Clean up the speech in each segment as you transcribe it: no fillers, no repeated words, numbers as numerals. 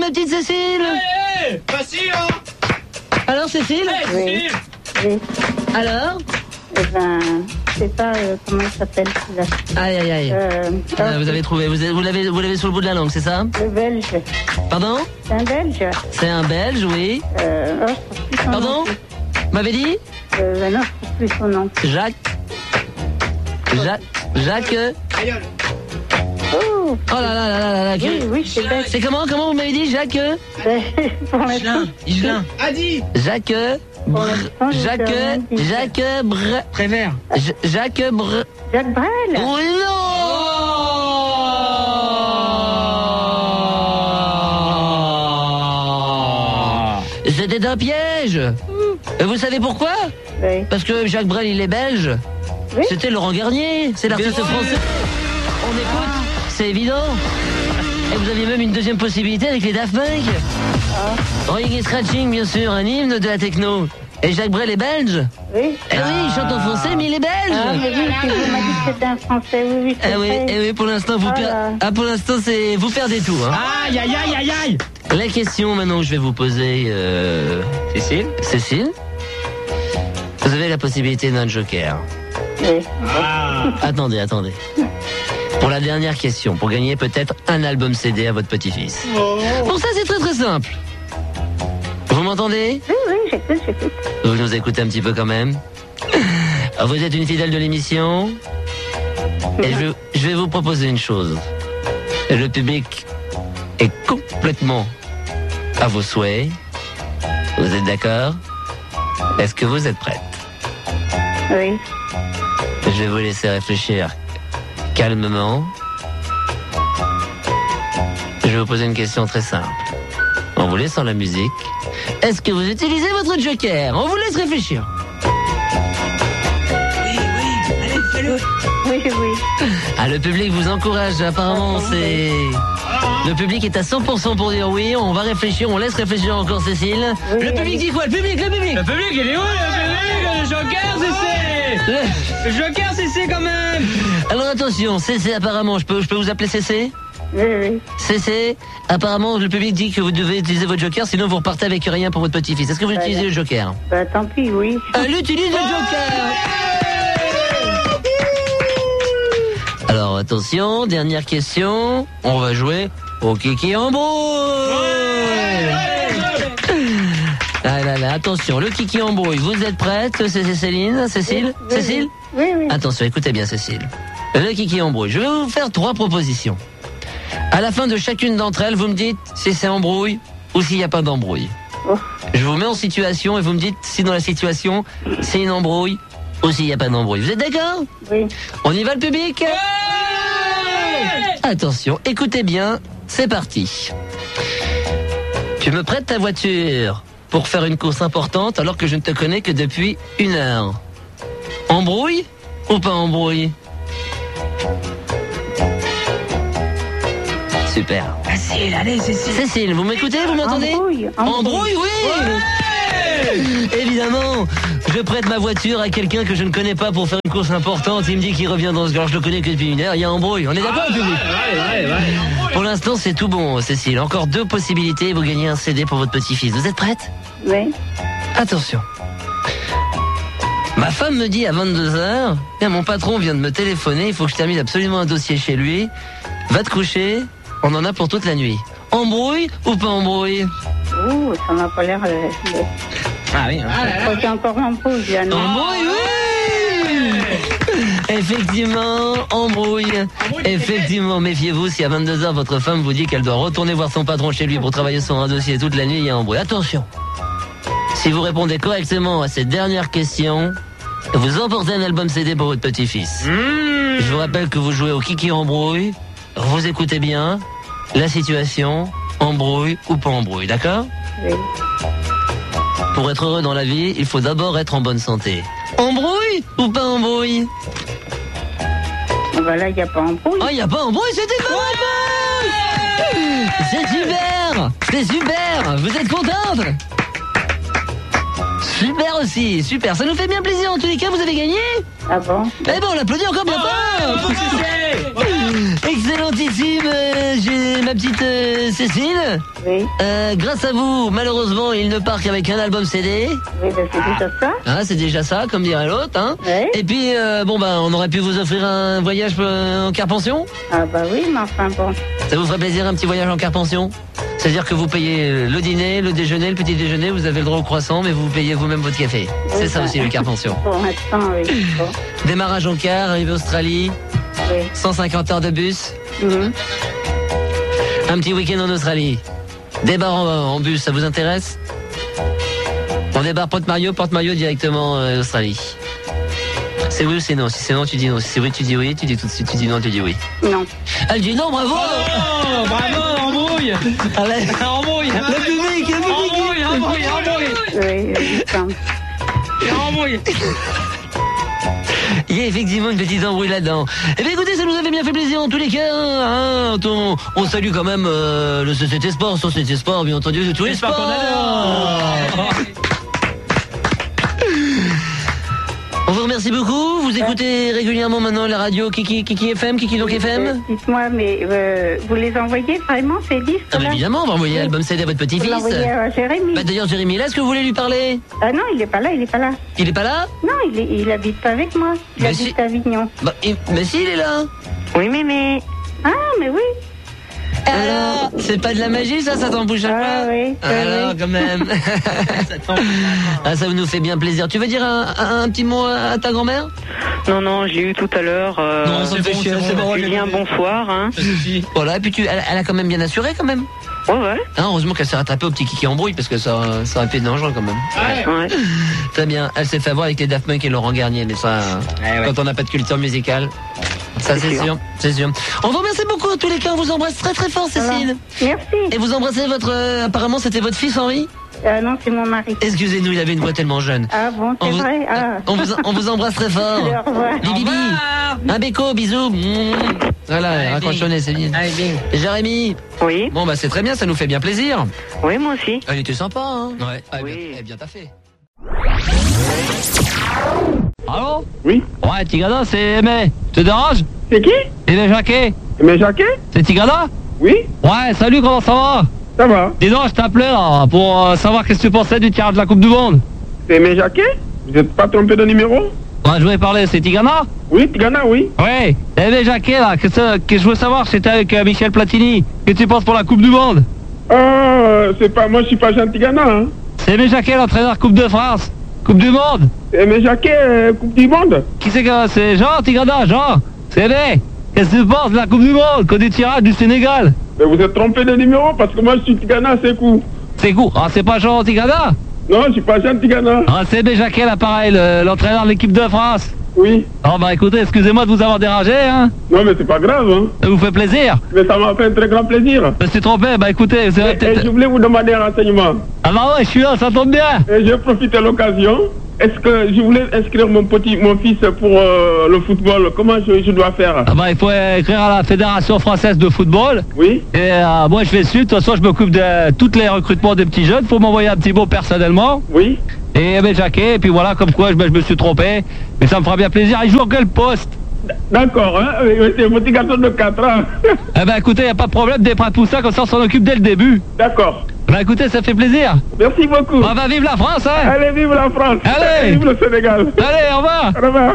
ma petite Cécile? Facile, hein? Alors, Cécile? Oui. Oui. Alors? Eh ben, je sais pas comment il s'appelle celui-là. Aïe, aïe, aïe. Vous avez trouvé, vous l'avez sur le bout de la langue, c'est ça? Le Belge. Pardon? C'est un Belge. C'est un Belge, oui. Je trouve plus son Pardon? nom. M'avez dit? Non, je trouve plus son nom. Jacques. Aïeul. Oh, Oh là là là là là. oui, c'est Belge. C'est comment vous m'avez dit, Jacques? Pour l'instant, Adi. Jacques. Pour l'instant, je sais rien dire. Jacques Prévert. Jacques Jacques Brel. Oui, non! C'était un piège. Vous savez pourquoi? Oui. Parce que Jacques Brel, il est belge. Oui. C'était Laurent Garnier. C'est l'artiste français. On écoute. C'est évident. Et vous aviez même une deuxième possibilité avec les Daft Punk. Ring et Scratching, bien sûr, un hymne de la techno. Et Jacques Brel est belge. Oui. Eh oui, il chante en français, mais il est belge. Ah, mais oui, puis vous m'avez dit que c'était un Français. Oui, oui, c'est vrai. Eh oui, pour l'instant, vous pour l'instant, c'est vous perdez tout. Hein. Aïe, aïe, aïe, aïe, aïe. La question maintenant que je vais vous poser, Cécile, vous avez la possibilité d'un joker. Oui. Attendez. Pour la dernière question, pour gagner peut-être un album CD à votre petit-fils. Pour ça, c'est très très simple. Vous m'entendez? Oui, j'écoute. Vous nous écoutez un petit peu quand même. Vous êtes une fidèle de l'émission. Et je vais vous proposer une chose. Le public est complètement à vos souhaits. Vous êtes d'accord? Est-ce que vous êtes prête? Oui. Je vais vous laisser réfléchir calmement. Je vais vous poser une question très simple. En vous laissant la musique, est-ce que vous utilisez votre joker? On vous laisse réfléchir. Allez, fais-le. Oui. Ah, le public vous encourage, apparemment, c'est... Le public est à 100% pour dire oui, on va réfléchir, on laisse réfléchir encore Cécile. Oui, Le public dit quoi? Le public Le public, il est où, le joker, CC? Le joker, CC, quand même. Alors attention, Cécile, apparemment, je peux vous appeler Cécile? Oui. Cécile, apparemment, le public dit que vous devez utiliser votre joker, sinon vous repartez avec rien pour votre petit-fils. Est-ce que vous utilisez le joker? Bah, tant pis, oui. Elle utilise le joker. Alors attention, dernière question, on va jouer au Kiki Embrouille. Ah là là, attention, le Kiki Embrouille, vous êtes prête? C'est Céline? Cécile? Oui. Cécile? Oui. Attention, écoutez bien Cécile. Le Kiki Embrouille, je vais vous faire 3 propositions. À la fin de chacune d'entre elles, vous me dites si c'est embrouille ou s'il n'y a pas d'embrouille. Oh. Je vous mets en situation et vous me dites si dans la situation, c'est une embrouille ou s'il n'y a pas d'embrouille. Vous êtes d'accord? Oui. On y va le public? Attention, écoutez bien, c'est parti. Tu me prêtes ta voiture pour faire une course importante alors que je ne te connais que depuis 1 heure. Embrouille ou pas embrouille? Super. Facile, allez, Cécile. Cécile, vous m'écoutez, vous m'entendez? Embrouille, oui. Évidemment, je prête ma voiture à quelqu'un que je ne connais pas pour faire une course importante. Il me dit qu'il revient dans ce genre, je le connais que depuis 1 heure. Il y a embrouille. On est d'accord, public? Pour l'instant, c'est tout bon, Cécile. Encore 2 possibilités. Vous gagnez un CD pour votre petit-fils. Vous êtes prête? Oui. Attention. Ma femme me dit à 22h, mon patron vient de me téléphoner, il faut que je termine absolument un dossier chez lui. Va te coucher, on en a pour toute la nuit. Embrouille ou pas embrouille? Ouh, ça n'a pas l'air... Ah oui. C'est encore en pause, là, non? Embrouille, oui. Effectivement, embrouille. Effectivement, méfiez-vous, si à 22h votre femme vous dit qu'elle doit retourner voir son patron chez lui pour travailler sur un dossier toute la nuit, il y a embrouille. Attention. Si vous répondez correctement à cette dernière question, vous emportez un album CD pour votre petit-fils. Je vous rappelle que vous jouez au Kiki Embrouille. Vous écoutez bien la situation, embrouille ou pas embrouille, d'accord? Oui. Pour être heureux dans la vie, il faut d'abord être en bonne santé. Embrouille ou pas embrouille? Bah là, il n'y a pas embrouille. Oh, il n'y a pas embrouille, c'était pas mal. C'est super. C'est super. Vous êtes contente? Super aussi, super. Ça nous fait bien plaisir. En tous les cas, vous avez gagné. Ah bon? Eh ben, on l'applaudit encore bien fort. Excellentissime. J'ai ma ma petite Cécile. Oui. Grâce à vous, malheureusement, il ne part qu'avec un album CD. Oui, ben, c'est déjà ça. Ah, c'est déjà ça, comme dirait l'autre, hein. Ouais. Et puis, on aurait pu vous offrir un voyage en car pension. Ah bah oui, mais enfin bon. Ça vous ferait plaisir, un petit voyage en car pension? C'est-à-dire que vous payez le dîner, le déjeuner, le petit déjeuner, vous avez le droit au croissant, mais vous payez vous-même votre café. C'est ça aussi, le car pension. Pour l'instant, oui. Bon. Démarrage en car, arrivée Australie, Oui. 150 heures de bus, Mhm. un petit week-end en Australie. Débarre en bus, ça vous intéresse? On débarre Porte-Maillot directement Australie. C'est oui ou c'est non? Si c'est non, tu dis non. Si c'est oui, tu dis oui. Tu dis tout de suite, tu dis non, tu dis oui. Non. Elle dit non, bravo! Oh, bravo, embrouille. Allez, Embrouille. le public. Embrouille. Oui, oui, simple. Embrouille. Il y a effectivement une petite embrouille là-dedans. Eh bien écoutez, ça nous avait bien fait plaisir en tous les cas. Hein. On salue quand même le Société Sport, bien entendu, de tous les sports. On vous remercie beaucoup. Vous écoutez régulièrement maintenant la radio Kiki FM, Kiki donc FM. Dites-moi, mais vous les envoyez vraiment, ces disques Ah bah là? évidemment, on va envoyer l'album CD à votre Vous petit-fils. l'envoyez à Jérémy? Bah d'ailleurs Jérémy, là, est-ce que vous voulez lui parler? Ah non, il est pas là. Il est pas là? Non, il habite pas avec moi. Il Mais habite si. à Avignon. Bah, mais si, il est là. Oui, mais... Ah, mais oui. Alors, c'est pas de la magie ça t'en bouge Ah pas? oui. Alors, quand même. Ah, ça nous fait bien plaisir. Tu veux dire un petit mot à ta grand-mère? Non, je l'ai eu tout à l'heure. Non, ça me fait chier, c'est bon. Je lui dis un bonsoir. Hein. Voilà, et puis elle a quand même bien assuré quand même. Ouais. Hein, heureusement qu'elle s'est rattrapée au petit kiki embrouille parce que ça aurait pu être dangereux quand même. Ouais. Très bien, elle s'est fait avoir avec les Daft Punk et Laurent Garnier, mais ça, quand on n'a pas de culture musicale, ça c'est sûr, c'est sûr. On vous remercie beaucoup en tous les cas, on vous embrasse très très fort Cécile. Merci. Et vous embrassez apparemment c'était votre fils Henri? Non, c'est mon mari. Excusez-nous, il avait une voix tellement jeune. Ah bon, c'est vrai. Ah. On vous embrasse très fort. Au revoir. Bibi, un béco, bisous. Voilà, raccroche le nez, c'est bien. Allez, bing. Jérémy, Oui. bon bah c'est très bien, ça nous fait bien plaisir. Oui, moi aussi. Elle était sympa, hein. Ouais, Oui. bien t'as fait. Allô? Oui. Ouais, Tigana, c'est Aimé. Tu te dérange? C'est qui? Aimé Jacquet. Mais Jacquet? C'est Tigana? Oui, Ouais, salut, comment ça va? ça va. Dis donc, je t'appelais là pour savoir qu'est-ce que tu pensais du tirage de la Coupe du Monde. C'est mes Jacquet? Vous n'êtes pas trompé de numéro? Ouais, je voulais parler, c'est Tigana? Oui, Tigana, oui. Ouais, Aimé Jacquet là, qu'est-ce que je veux savoir, c'était avec Michel Platini. Qu'est-ce que tu penses pour la Coupe du Monde? C'est pas, moi je suis pas Jean Tigana, hein. C'est Aimé Jacquet, l'entraîneur Coupe de France. Coupe du Monde. C'est mes Jacquet, Coupe du Monde. Qui c'est que c'est Jean Tigana, Jean? C'est Aimé. Qu'est-ce que tu penses de la Coupe du Monde, que du tirage du Sénégal? Mais vous êtes trompé de numéro parce que moi je suis Tigana, c'est coup. C'est cool. Ah, c'est pas Jean Tigana? Non, je suis pas Jean Tigana. Ah, c'est Aimé Jacquet, là, pareil, l'entraîneur de l'équipe de France. Oui. Oh, bah écoutez, excusez-moi de vous avoir dérangé, hein. Non, mais c'est pas grave, hein. Ça vous fait plaisir. Mais ça m'a fait un très grand plaisir. Je me suis trompé, bah écoutez, vous avez Et je peut-être... voulais vous demander un renseignement. Ah bah ouais, je suis là, ça tombe bien. Et je profite de l'occasion. Est-ce que je voulais inscrire mon fils pour le football? Comment je dois faire? Ah bah il faut écrire à la Fédération Française de Football. Oui. Et moi je vais suivre, de toute façon je m'occupe de tous les recrutements des petits jeunes. Faut m'envoyer un petit mot personnellement. Oui. Et Aimé Jacquet, et puis voilà, comme quoi je me suis trompé. Mais ça me fera bien plaisir. Il joue en quel poste? D'accord, hein. C'est un petit garçon de 4 ans. Eh ben écoutez, y a pas de problème, des prêts pour ça, comme ça on s'en occupe dès le début. D'accord. Bah écoutez, ça fait plaisir. Merci beaucoup. On va vive la France, hein. Allez, vive la France. Allez. Vive le Sénégal. Allez, au revoir. Au revoir.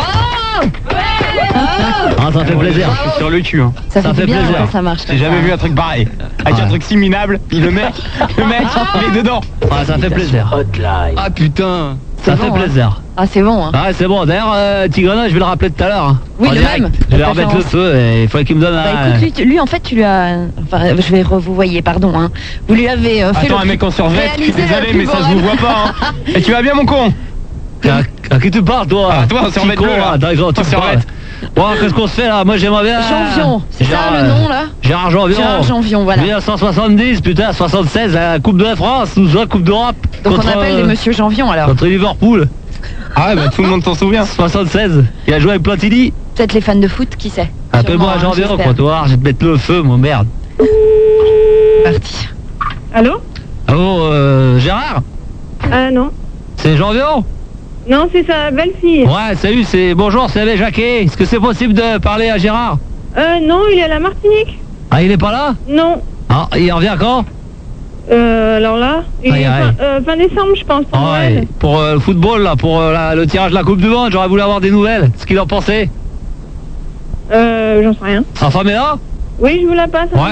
Ah, ça fait plaisir. Je suis sur le cul. Hein. Ça fait bien plaisir. quand ça marche. J'ai jamais vu un truc pareil. Avec un truc si minable, puis le mec, il est dedans. Ah, ça fait plaisir. Ah putain. Ça C'est fait bon, hein. plaisir. Ah, c'est bon, hein. Ah, c'est bon. D'ailleurs, Tigrana, je vais le rappeler tout à l'heure. Oui, En le direct. même. Je vais De remettre le préférence. feu et il faudrait qu'il me donne Bah un... écoute, lui, en fait, tu lui as... Enfin, je vais vous voyez, pardon, hein. Vous lui avez fait Attends, un mec en survêt, je suis désolé, mais ça se vous voit pas. Hein. Et tu vas bien, mon con? À qui tu parles, toi? Ah, toi, en survêt Petit con, bleu, là. là. D'accord, tu En me parles. survêt. Bon, qu'est-ce qu'on se fait, là? Moi, j'aimerais bien... Janvion, c'est ça Gérard, le nom, là? Gérard Janvion. Gérard Janvion, voilà. 1970, putain, 76, la Coupe de France, ou la Coupe d'Europe. Donc contre, on appelle les Monsieur Janvion, alors. Contre Liverpool. Ah ouais, bah tout le monde s'en souvient. 76. Il a joué avec Platini. Peut-être les fans de foot, qui sait? Appelle-moi Sûrement, Janvion, j'espère. quoi, tu vois, je vais te mettre le feu, mon merde. Parti. Allô? Allô, Gérard? Non. C'est Janvion? Non, c'est sa belle-fille. Ouais, salut, bonjour, c'est Aimé Jacquet. Est-ce que c'est possible de parler à Gérard? Non, il est à la Martinique. Ah, il est pas là? Non. Ah, il revient quand? Alors là, fin décembre, je pense. Pour Noël. Ouais, pour le football, là, pour le tirage de la Coupe du Monde, j'aurais voulu avoir des nouvelles. Ce qu'il en pensait. J'en sais rien. Sa femme est là? Oui, je vous la passe. Ouais.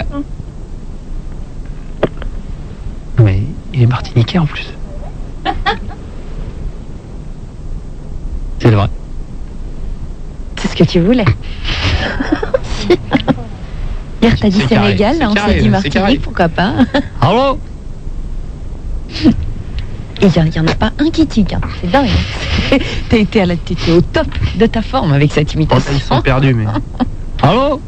Mais il est martiniquais en plus. C'est vrai. C'est ce que tu voulais. Hier, t'as dit C'est carré, Sénégal, c'est là, on carré, s'est dit c'est carré. Martinique, pourquoi pas. Allô? Il y en a pas un qui tique, hein. C'est dingue. T'étais au top de ta forme avec cette Oh, imitation. ils sont perdus, mais. Allô?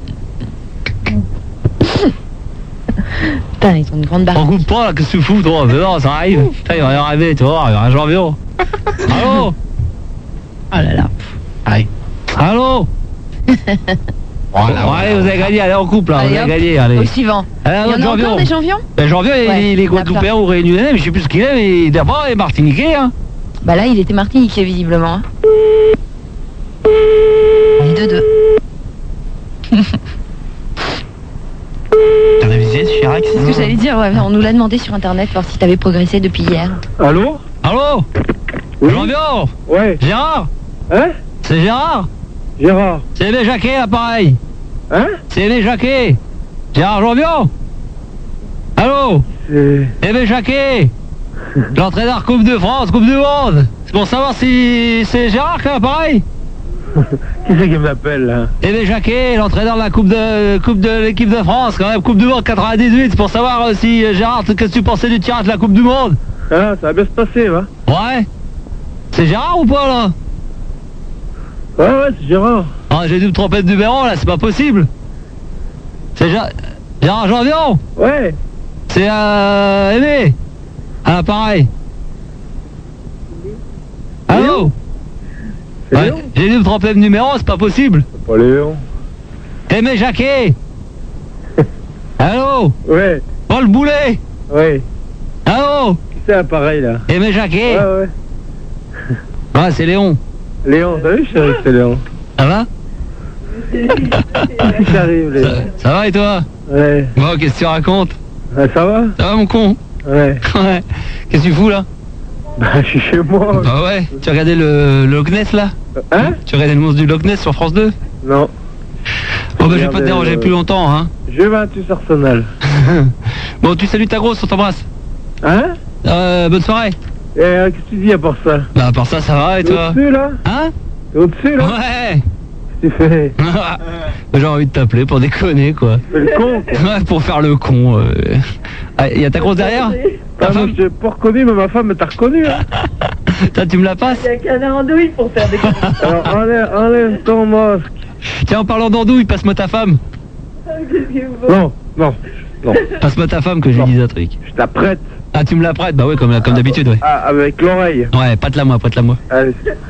Putain, ils ont une grande barre. On coupe pas là, qu'est-ce que tu fous toi? Mais non, ça arrive. Putain, il va y arriver, tu vois, il y aura un janvier. Allô? Oh là là. Allez. Allô? Voilà, Bon, allez, vous avez gagné, allez, on coupe là, Allez, vous avez hop, gagné, allez. Au suivant. Allez, Il y en a Janvier. encore des janvions? Ben, Janvier, Ouais, il est il y en a Guadeloupéen ou Réunionnais, mais je sais plus ce qu'il est, mais d'abord, il est martiniquais, hein. Bah là, il était martiniquais, visiblement. Hein. On est 2-2. T'as révisé, Chirac? C'est ce que j'allais dire, ouais, on nous l'a demandé sur internet, voir si t'avais progressé depuis hier. Allô? Allô? Oui? Janvier? Ouais. Gérard? Hein? C'est Gérard? Gérard. C'est Aimé Jacquet, l'appareil. Hein? C'est Aimé Jacquet. Gérard Janvier? Allô? Aimé Jacquet. L'entraîneur Coupe de France, Coupe du Monde. C'est pour savoir si c'est Gérard qui a l'appareil? Qui c'est qui m'appelle là? Aimé Jacquet, l'entraîneur de la Coupe de l'équipe de France, quand même, Coupe du Monde 98. C'est pour savoir si Gérard, qu'est-ce que tu pensais du tirage de la Coupe du Monde? Ah, ça va bien se passer, va? Ouais. C'est Gérard ou pas là? Ouais, c'est Gérard. Ah, j'ai dû me tromper de numéro là, c'est pas possible. C'est Gérard Janvier? Ouais. C'est Aimé. À l'appareil. Allô? C'est Ouais, Léon? j'ai dû me tromper de numéro, c'est pas possible. C'est pas Léon. Aimé Jacquet. Allô? Ouais. Paul Boulet. Ouais. Allô? Qui c'est l'appareil là? Aimé Jacquet. Ouais, ouais. Ouais, c'est Léon. Léon, t'as vu, chérie, c'est Léon. Ça va? Qu'est-ce qui arrive, Léon? Ça va et toi? Ouais. Bon, qu'est-ce que tu racontes? Ouais, ça va? Ça va mon con? Ouais. Ouais. Qu'est-ce que tu fous là? Bah, je suis chez moi. Bah ouais. Tu as regardé le Loch Ness là? Hein? Tu as regardé le monstre du Loch Ness sur France 2? Non. Bon bah je vais pas te Regardez, déranger plus longtemps hein. Juventus Arsenal. Bon tu salues ta grosse, on t'embrasse. Hein? Bonne soirée. Et qu'est-ce que tu dis à part ça? Bah à part ça, ça va et T'es toi? au-dessus là? Hein? T'es au-dessus là? Ouais. Qu'est-ce que tu fais? J'ai envie de t'appeler pour déconner quoi. Tu fais le con quoi. Ouais, pour faire le con. Ah, y a ta grosse derrière? Ta Ah, moi, femme? je t'ai pas reconnu, mais ma femme t'a reconnu. Hein. Toi tu me la passes? Il y a qu'un andouille pour faire des Alors enlève ton masque. Tiens en parlant d'andouille, passe-moi ta femme. Non, non, non. Passe-moi ta femme que je lui dise un truc. Je t'apprête. Ah tu me la prêtes? Bah ouais comme d'habitude ouais. Ah, avec l'oreille. Ouais, prête-la moi, prête-la moi. Allez.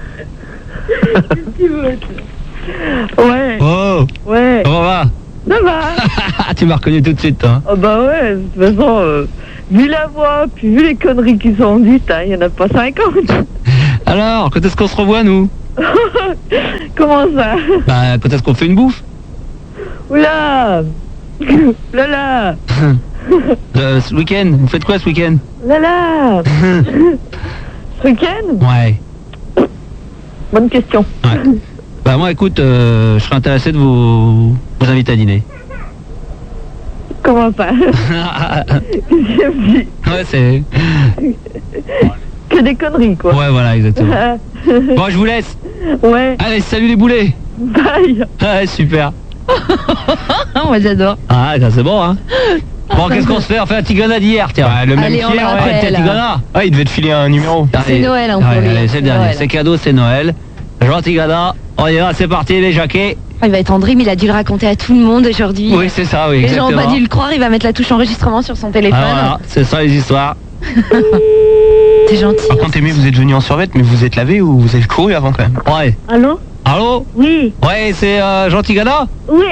Ouais, Oh! ouais, Comment va? ça va. Tu m'as reconnu tout de suite hein. Oh bah ouais, de toute façon, vu la voix, puis vu les conneries qui sont dites, hein, il y en a pas 50. Alors, quand est-ce qu'on se revoit nous? Comment ça? Bah quand est-ce qu'on fait une bouffe? Oula. Lala. Ce week-end, vous faites quoi ce week-end? Lala. Ce week-end? Ouais. Bonne question. Ouais. Bah moi écoute, je serais intéressé de vous inviter à dîner. Comment ça? Qu'est-ce que je dis? Ouais c'est... Que des conneries quoi. Ouais voilà exactement. Bon je vous laisse. Ouais, Allez salut les boulets. bye. Ouais super. Moi j'adore. Ah ça c'est bon hein. Bon qu'est-ce qu'on se fait? On fait un Tigana d'hier tiens. Ouais, le même Allez, on qu'hier, le ouais. rappelle. Tiens Tigana. Ah, il devait te filer un numéro. C'est Noël, hein, pour lui, Allez, hein, c'est le c'est dernier. Noël. C'est cadeau, c'est Noël. Jean Tigana. On y va, c'est parti les jaquets. Il va être André, mais il a dû le raconter à tout le monde aujourd'hui. Oui c'est ça, oui Les gens exactement. n'ont pas dû le croire, il va mettre la touche enregistrement sur son téléphone. Ah, voilà, c'est ça les histoires. T'es gentil. Par contre, Aimé, vous êtes venu en survêt, mais vous êtes lavé ou vous avez couru avant quand même? Ouais. Allô? Allô? Oui. Ouais, c'est Jean Tigana? Oui.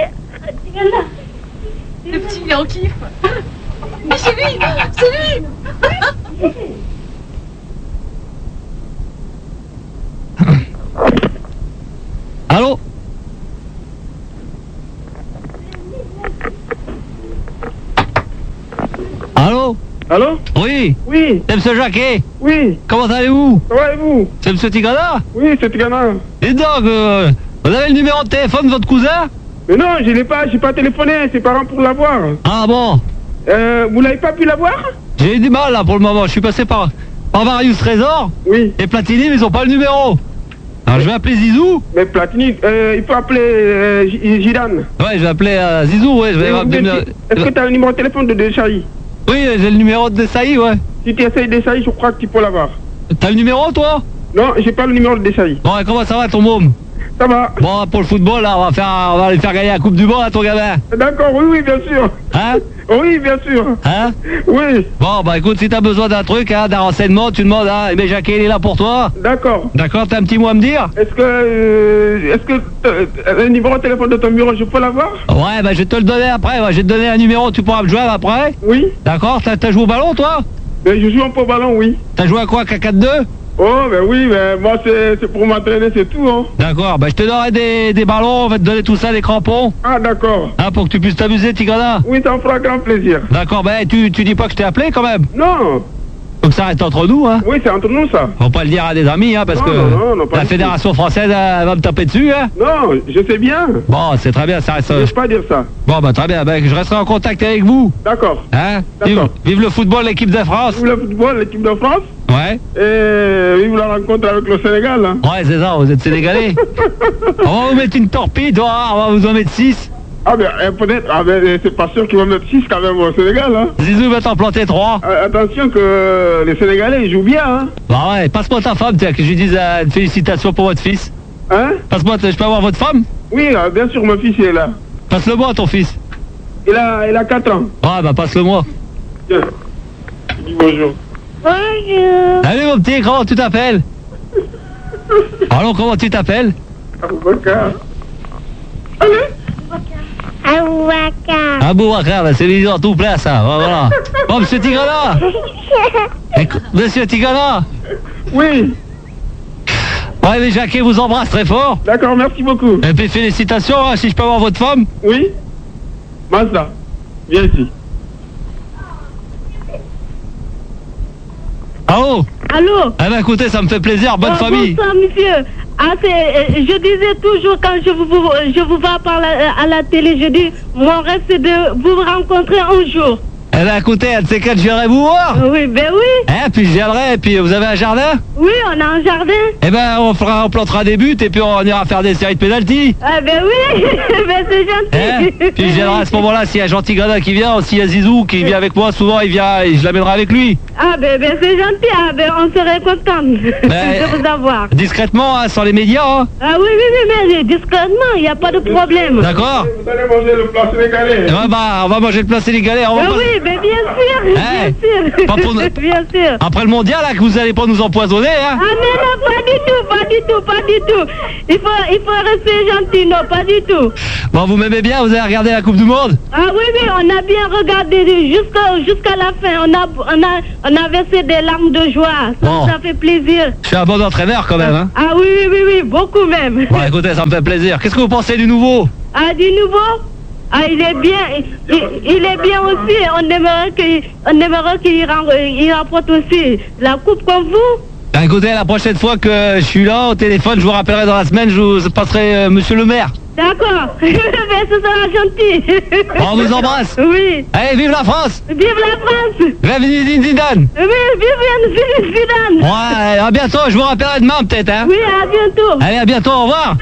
Le petit, il est en kiff. Mais c'est lui, c'est lui. Allô? Allô? Oui. Oui. C'est monsieur Jacquet. Oui. Comment allez-vous? Ça va et vous? C'est monsieur Tigana? Oui, c'est Tigana. Et donc, vous avez le numéro de téléphone de votre cousin? Mais non, je l'ai pas, j'ai pas téléphoné à ses parents pour l'avoir. Ah bon? Vous n'avez pas pu l'avoir? J'ai eu du mal là pour le moment, je suis passé par Varius Trésor. Oui. Et Platini, mais ils ont pas le numéro. Alors je vais appeler Zizou. Mais Platini, il faut appeler Zidane. Ouais, je vais appeler Zizou, ouais. Est-ce que tu as un numéro de téléphone de Desailly? Oui, j'ai le numéro de Desailly, ouais. Si tu essayes Desailly, je crois que tu peux l'avoir. T'as le numéro, toi? Non, j'ai pas le numéro de Desailly. Bon, et comment ça va, ton môme? Ça va. Bon, pour le football, là, on va aller faire gagner la Coupe du Monde à ton gamin. D'accord, oui, bien sûr. Hein? Oui, bien sûr. Hein? Oui. Bon, bah écoute, si t'as besoin d'un truc, hein, d'un renseignement, tu demandes à Aimé Jacquet, il est là pour toi. D'accord. D'accord, t'as un petit mot à me dire? Est-ce que le numéro de téléphone de ton bureau, je peux l'avoir? Ouais, bah je vais te le donner après, ouais. Je vais te donner un numéro, tu pourras me joindre après. Oui. D'accord, t'as joué au ballon, toi? Je joue un peu au ballon, oui. T'as joué à quoi, K4-2? Oh, ben oui, mais moi c'est pour m'entraîner, c'est tout, hein. D'accord, bah je te donnerai des ballons, on va te donner tout ça, des crampons. Ah, d'accord. Hein, pour que tu puisses t'amuser, Tigana. Oui, ça me fera grand plaisir. D'accord, bah tu dis pas que je t'ai appelé quand même? Non. Donc ça reste entre nous, hein? Oui, c'est entre nous, ça. Faut pas le dire à des amis, hein, parce Non, que non, pas la du Fédération française elle va me taper dessus, hein? Non, je sais bien. Bon, c'est très bien, ça reste... Je ne peux pas dire ça. Bon, bah très bien, bah, je resterai en contact avec vous. D'accord. Hein? D'accord. Vive le football, l'équipe de France. Vive le football, l'équipe de France. Ouais. Et vive la rencontre avec le Sénégal, hein. Ouais, c'est ça, vous êtes sénégalais. On va vous mettre une torpille, toi, on va vous en mettre 6. Ah ben peut-être, c'est pas sûr qu'ils vont mettre 6 quand même au Sénégal, hein. Zizou va t'en planter 3. Attention que les Sénégalais, ils jouent bien, hein. Bah ouais, passe-moi ta femme, tiens, que je lui dise une félicitation pour votre fils. Hein? Passe-moi, je peux avoir votre femme? Oui, bien sûr, mon fils il est là. Passe-le-moi à ton fils. Il a 4 ans. Ouais, bah passe-le-moi. Tiens, je dis bonjour. Bonjour. Allez mon petit, comment tu t'appelles? Allons, comment tu t'appelles? Aboubacar. Aboubacar. Aboubacar, bah, c'est l'émission tout plein ça, voilà. Oh, monsieur Tigana. Monsieur Tigana. Oui. Ouais, mais Jacquet vous embrasse très fort. D'accord, merci beaucoup. Et puis félicitations, hein, si je peux avoir votre femme. Oui. Mazda, viens ici. Allô? Allô? Eh ben écoutez, ça me fait plaisir, bonne famille. Bonsoir, monsieur. Ah, je disais toujours quand je vous vois parler à la télé, je dis, mon rêve c'est de vous rencontrer un jour. Eh ben écoutez, un de ces quatre, je viendrai vous voir. Oui, ben oui. Puis je viendrai, et puis vous avez un jardin? Oui, on a un jardin. Eh ben on plantera des buts, et puis on ira faire des séries de pénalty. Ah ben oui, ben c'est gentil. Puis je viendrai à ce moment-là, s'il y a Gentil Gana qui vient, s'il y a Zizou qui vient avec moi, souvent il vient, et je l'amènerai avec lui. Ah ben c'est gentil, ah, ben on serait content de vous avoir. Discrètement, hein, sans les médias. Hein. Ah oui, mais discrètement, il n'y a pas de problème. D'accord. Vous allez manger le plat sénégalais. Ouais, bah on va manger le plat sénégalais. Ah oui, mais bien sûr, Pas pour bien sûr. Après le mondial, là, que vous allez pas nous empoisonner, hein? Ah non, pas du tout. Il faut rester gentil, non, pas du tout. Bon, vous m'aimez bien, vous avez regardé la Coupe du Monde? Ah oui, on a bien regardé jusqu'à la fin. On a versé des larmes de joie. Ça fait plaisir. Je suis un bon entraîneur quand même, hein? Ah oui, beaucoup même. Bon, écoutez, ça me fait plaisir. Qu'est-ce que vous pensez du nouveau? Ah, du nouveau? Ah, il est bien. Il est bien aussi. On aimerait qu'il rapporte aussi la coupe comme vous. Ben, écoutez, la prochaine fois que je suis là au téléphone, je vous rappellerai dans la semaine, je vous passerai monsieur le maire. D'accord. Mais ce sera gentil. On vous embrasse. Oui. Allez, vive la France. Vive la France. Vive Zidane. Oui, vive Zidane. Ouais, à bientôt, je vous rappellerai demain peut-être, hein. Oui, à bientôt. Allez, à bientôt, au revoir.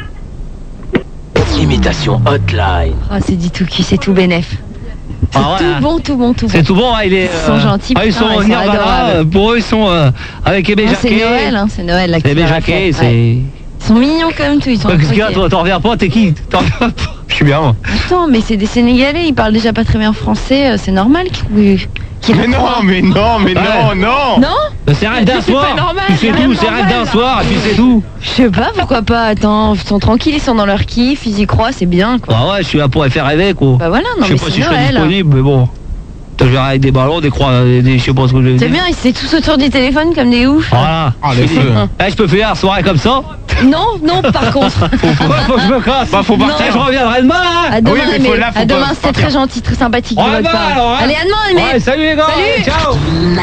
Imitation hotline. Ah, c'est dit tout qui, c'est tout bénef. C'est tout bon. C'est tout bon, hein, Ils sont gentils, ils sont putain, ils sont adorables. pour eux, ils sont avec Aimé Jacquet. C'est Noël, hein, c'est Noël. C'est Aimé Jacquet, c'est... Ils sont mignons comme tout, ils sont... Qu'est-ce qu'il y a, toi, t'en reviens pas, t'es qui? Je suis bien, moi. Attends, mais c'est des Sénégalais, ils parlent déjà pas très bien français, c'est normal qu'ils... Mais non. Non? C'est rêve d'un soir. C'est pas normal, Puis c'est tout, c'est rêve d'un soir, et puis c'est tout. Je sais pas, pourquoi pas, attends, ils sont tranquilles, ils sont dans leur kiff, ils y croient, c'est bien, quoi. Ah ouais, je suis là pour les faire rêver, quoi. Bah voilà, non, je mais sais pas c'est si je serai Noël. disponible, mais bon. Je verrai avec des ballons, des croix, je sais pas ce que je vais dire. C'est bien, ils étaient tous autour du téléphone comme des oufs. Voilà. Ah, le feu. Je peux faire une soirée comme ça. Non, par contre. Faut que je me casse. Bah, faut partir. Je reviendrai demain, hein. À demain, Oui, mais mais faut là, faut à demain, pas c'était très gentil, très sympathique de Ouais, votre bah, part. alors, hein. Allez, à demain, Aimé. Ouais, salut les gars. Salut. Ciao.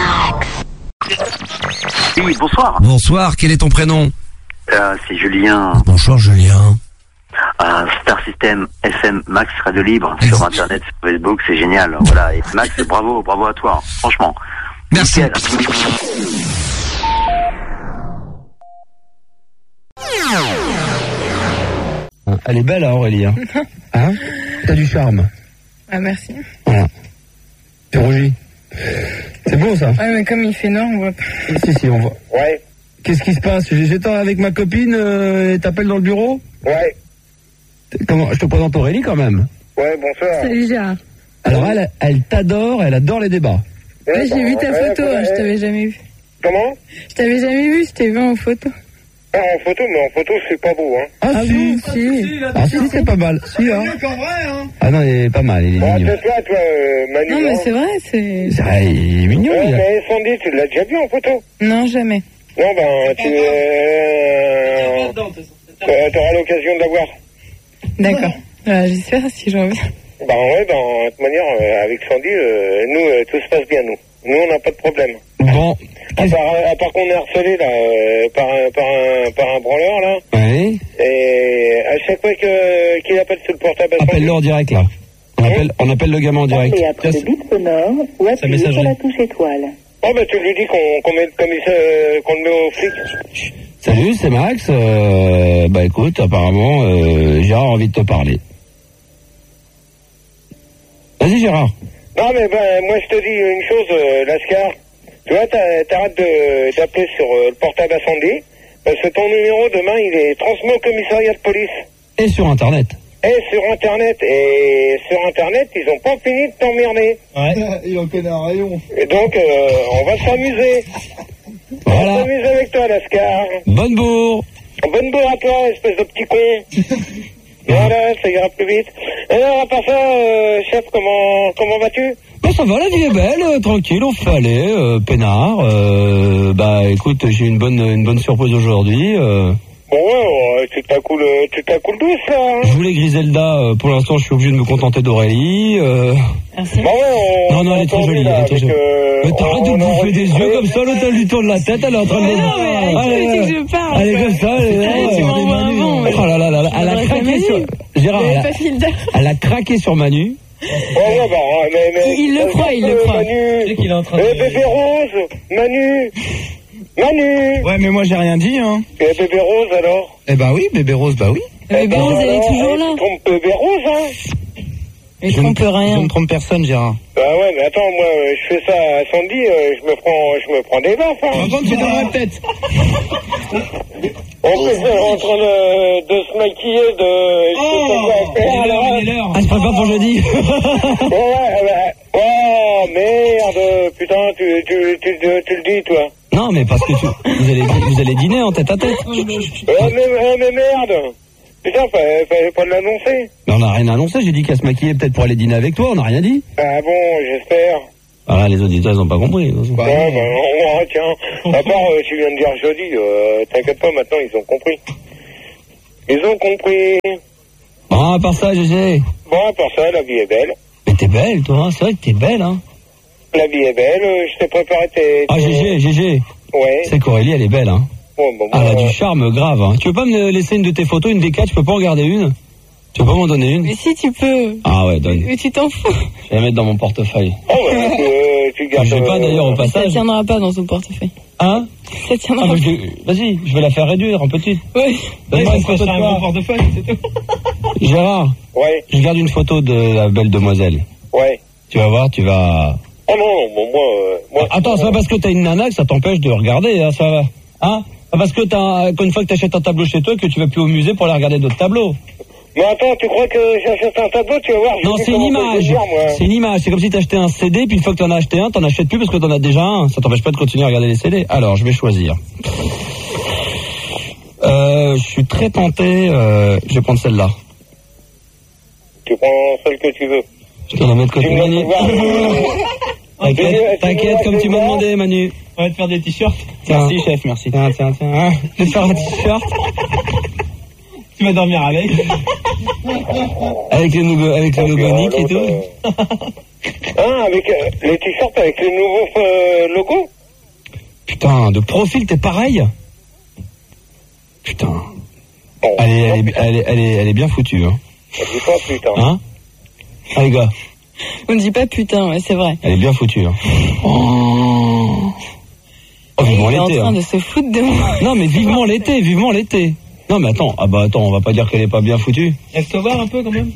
Oui, bonsoir. Bonsoir, quel est ton prénom? C'est Julien. Bonjour Julien. Star System FM Max Radio Libre sur Internet, sur Facebook, c'est génial. Voilà. Et Max, bravo à toi, franchement. Merci. Nickel. Elle est belle, hein, Aurélie. Hein? T'as du charme. Ah, merci. Voilà. T'es rougi. C'est beau ça. Ouais, mais comme il fait noir, on voit pas. Si, on voit. Ouais, Qu'est-ce qui se passe? J'étais avec ma copine et t'appelles dans le bureau? ouais, Comment? Je te présente Aurélie quand même. ouais, bonsoir. Salut Gérard. Alors elle t'adore, elle adore les débats. Ouais, j'ai vu ta photo, je t'avais jamais vu. Comment? Je t'avais jamais vu, je t'ai vu en photo. Ah, en photo, mais en photo, c'est pas beau, hein. Ah, si. Si. Ah si, c'est pas mal. Si, hein. Ah non, il est pas mal, il est Bon, mignon. c'est toi, Manu. Non, mais hein. c'est vrai, c'est... C'est vrai, il est mignon, Ouais, il a... mais Sandy, tu l'as déjà vu en photo? Non, jamais. Non, ben, t'auras l'occasion de la voir. D'accord. J'espère si je reviens. Ben ouais, de toute manière, avec Sandy, nous, tout se passe bien, nous. Nous, on n'a pas de problème. Bon. À part qu'on est harcelé, là, par un branleur, là. Oui. Et à chaque fois qu'il appelle sur le portable... Appelle-le en direct, là. On appelle le gamin en direct. Et après le bip sonore, ou appuyez sur la touche étoile. Oh, ben, tu lui dis qu'on le met au flic. Salut, c'est Max. Bah écoute, apparemment, Gérard a envie de te parler. Vas-y, Gérard. Non, mais ben, moi, je te dis une chose, Lascar. Tu vois, t'arrêtes d'appeler sur le portable à Sandy, parce que ton numéro, demain, il est transmis au commissariat de police. Et sur Internet. Et sur Internet, ils ont pas fini de t'emmerder. Ouais. Il en connaît un rayon. Et donc, on va s'amuser. Voilà. On va s'amuser avec toi, Lascar. Bonne bourre. Bonne bourre à toi, espèce de petit con. Voilà, ça ira plus vite. Alors, à part ça, chef, comment vas-tu? Bah ça va, la vie est belle, tranquille, on fait aller, peinard. Bah écoute, j'ai une bonne surprise aujourd'hui. Bon ouais, tu t'accoules douce là. Hein. Je voulais Griselda, pour l'instant je suis obligé de me contenter d'Aurélie. Merci. Bon ouais, non, elle est trop jolie, elle est trop jolie. Mais t'arrêtes de bouffer des yeux comme ça, l'autre elle lui tourne la tête, elle est en train de... Non, mais avec qui je parle? Elle est comme ça, elle est... Tu m'envoies avant. Oh là là là, elle a craqué sur... Gérard, elle a craqué sur Manu. Ouais, bah, mais il le croit. Manu, Tu sais qu'il est en train de... bébé Rose, Manu. Ouais, mais moi j'ai rien dit, hein. Et bébé Rose alors? Eh bah oui, bébé Rose, bah oui. Bébé Rose, elle est toujours là. Tu trompes bébé Rose, hein? Elle trompe rien. Je ne trompe personne, Gérard. Bah ouais, mais attends, moi, je fais ça à Sandy, je me prends des baffes, hein. Par contre, tu dans la tête. En plus, elle est en train de se maquiller, Elle se prépare pour jeudi. Oh, merde, putain, tu le dis, toi. Non, mais parce que vous allez dîner en tête à tête. Mais merde. Putain, fallait pas l'annoncer. Mais on n'a rien annoncé, j'ai dit qu'elle se maquillait peut-être pour aller dîner avec toi, on n'a rien dit. Ah bon, j'espère. Ah, les auditeurs, ils n'ont pas compris. Non, tiens. À part, tu viens de dire jeudi, t'inquiète pas, maintenant, ils ont compris. Ils ont compris. Bon, à part ça, GG. Bon, à part ça, la vie est belle. Mais t'es belle, toi, hein. C'est vrai que t'es belle, hein. La vie est belle, je t'ai préparé tes... Ah, GG. Ouais. C'est qu'Aurélie, elle est belle, hein. Bon, elle a du charme grave, hein. Tu veux pas me laisser une de tes photos, une des 4, je peux pas en garder une? Tu peux pas m'en donner une? Mais si tu peux. Ah ouais, donne. Mais tu t'en fous. Je vais la mettre dans mon portefeuille. Oh, ouais, tu gardes... Je vais pas d'ailleurs au passage. Ça tiendra pas dans ton portefeuille. Hein? Ça tiendra pas. Vas-y, je vais la faire réduire en petite. Oui. Donne-moi une photo de un toi. gros portefeuille, c'est tout. Gérard. Ouais. Je garde une photo de la belle demoiselle. Ouais. Tu vas voir, tu vas... Oh non, bon, moi... Attends, c'est pas parce que t'as une nana que ça t'empêche de regarder, hein, ça va. Hein? Pas parce que qu'une fois que t'achètes un tableau chez toi, que tu vas plus au musée pour aller regarder d'autres tableaux. Mais attends, tu crois que j'achète un tableau, tu vas voir... Non, c'est une image. C'est une image. C'est comme si t'achetais un CD, puis une fois que t'en as acheté un, t'en achètes plus parce que t'en as déjà un. Ça t'empêche pas de continuer à regarder les CD. Alors, je vais choisir. Je suis très tenté, je vais prendre celle-là. Tu prends celle que tu veux. Je vais la mettre côté Manu. T'inquiète, comme tu m'as demandé, Manu. On va te faire des t-shirts. Tiens. Merci, chef, merci. Tiens. Je vais te faire un t-shirt. Tu vas dormir avec. Avec le logonique et tout. Ah, avec les t-shirts avec les nouveaux logos. Putain, de profil, t'es pareil. Putain. Bon, elle est bien foutue, hein. Je dis pas putain. Hein? Ah, les gars. On ne dit pas putain, ouais, c'est vrai. Elle est bien foutue, hein. Oh, vivement l'été. Il est en train de se foutre de moi. Non, mais vivement l'été. Non, mais attends, on va pas dire qu'elle est pas bien foutue. Laisse te voir un peu quand même.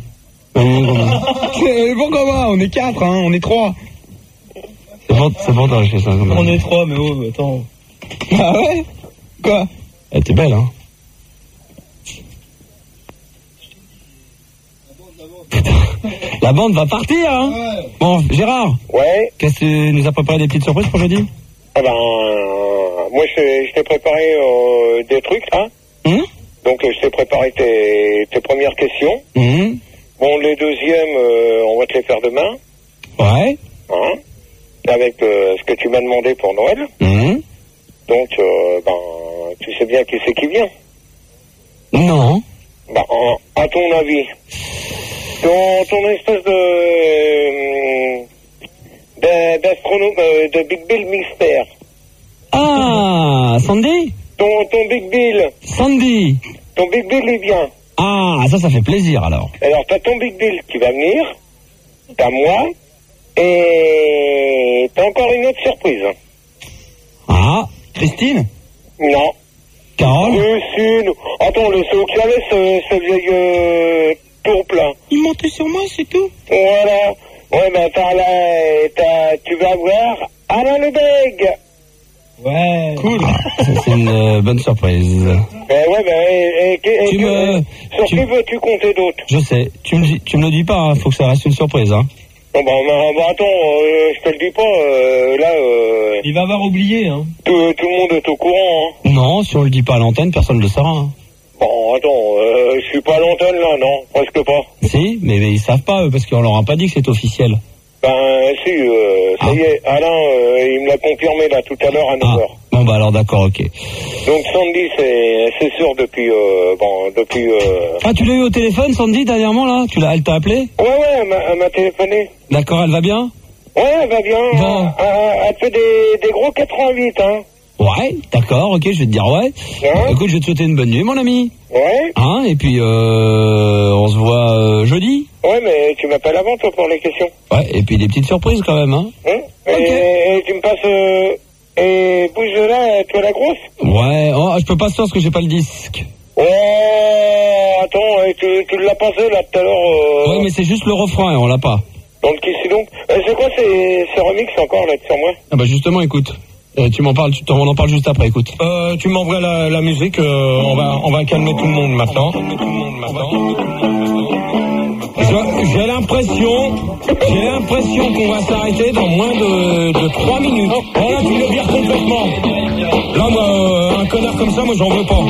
Bon, comment? On est 4, hein, on est 3. C'est bon d'arracher ça, quand même. On est 3, mais oh, attends. Ah ouais? Quoi? Elle était belle, hein. Putain. La bande va partir, hein. Ouais. Bon, Gérard. Ouais. Qu'est-ce que tu nous as préparé des petites surprises pour jeudi? Ah ben, moi je t'ai préparé des trucs, là. Donc je t'ai préparé tes premières questions. Bon, les deuxièmes, on va te les faire demain. Ouais. Hein? Avec ce que tu m'as demandé pour Noël. Donc, tu sais bien qui c'est qui vient. Non. Ben, à ton avis, dans ton espèce d'astronome, de Big Bill mystère. Ah, Sandy? Ton Big Bill. Sandy. Ton Big Bill, il vient. Ah, ça fait plaisir, alors. Alors, t'as ton Big Bill qui va venir, t'as moi, et t'as encore une autre surprise. Ah, Christine? Non. Carole? Lucine. Attends, le seul qu'il y avait, ce vieil tour plein. Il montait sur moi, c'est tout? Voilà. Ouais, ben tu vas voir Alain Lebègue. Ouais. Cool. C'est une bonne surprise. Sur qui veux-tu compter d'autres? Je sais. Tu me le dis pas, hein. Faut que ça reste une surprise, hein. Non, attends, je te le dis pas, Il va avoir oublié, hein. Tout le monde est au courant, hein. Non, si on le dit pas à l'antenne, personne ne le saura, hein. Bon, attends, je suis pas à l'antenne, là, non, presque pas. Si, mais ils savent pas, eux, parce qu'on leur a pas dit que c'est officiel. Ben, si, ça y est, Alain, il me l'a confirmé, là, tout à l'heure, à 9h. Bon, bah alors, d'accord, ok. Donc, Sandy, c'est sûr, depuis... Ah, tu l'as eu au téléphone, Sandy, dernièrement, là? Elle t'a appelé? Ouais, elle m'a téléphoné. D'accord, elle va bien? Ouais, elle va bien. Bon. Elle fait des gros 88, hein. Ouais, d'accord, ok, je vais te dire ouais. Écoute, je vais te souhaiter une bonne nuit, mon ami. Ouais. Hein, et puis, on se voit jeudi. Ouais, mais tu m'appelles avant, toi, pour les questions. Ouais, et puis des petites surprises, quand même, hein. Et tu me passes... et bouge de là, toi, la grosse. Ouais, je peux pas sortir parce que j'ai pas le disque. Oh, attends, tu l'as passé, là, tout à l'heure. Ouais, mais c'est juste le refrain, on l'a pas. Dans le qui donc. C'est quoi ces remix encore, là, sur moi? Ah bah, justement, écoute. Tu m'en parles, on en parle juste après, écoute. Tu m'envoies la musique, on va calmer tout le monde maintenant. J'ai l'impression qu'on va s'arrêter dans moins de 3 minutes. Oh là, tu le vires complètement. Là, un connard comme ça, moi, j'en veux pas.